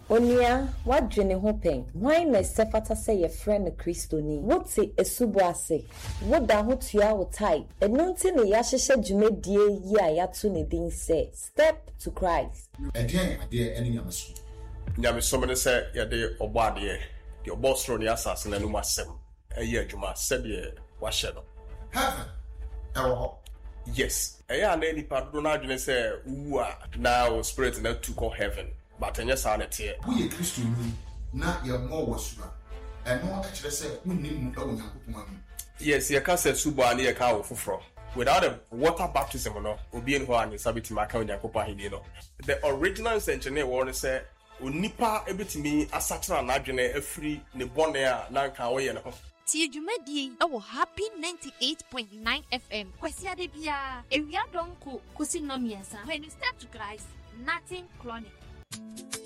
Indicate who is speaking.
Speaker 1: Onia, what Jenny hoping? Why na sefata say your friend Christoni? What's it a subuase? What da hot ya or tie? And nontin a yasha jume dear ya yatuni din say, step to Christ.
Speaker 2: Again, my dear, any Yamasu.
Speaker 3: Yamisomene say, ya de obadie, your boss run your assassin and umasem. A year, Juma said, ye, was shadow.
Speaker 2: Heaven, error.
Speaker 3: Yes, a year, and any part do not say, now spirit and to call heaven. But in your sanity,
Speaker 2: we a Christian, not your more was and no actually said, we need to know.
Speaker 3: Yes, your cousin Suba and your cow for without a water baptism, no, will be in one is Sabiti Maka and Yakopa Hidino. The original engineer wanted to say, Unipa ebitimi asatra na adwene afri ne bone a na nka wo ye ne ho
Speaker 4: tie dwumadi e happy 98.9 FM kwasi ade bia ewia donko kosi no miensa when you step to Christ nothing chronic.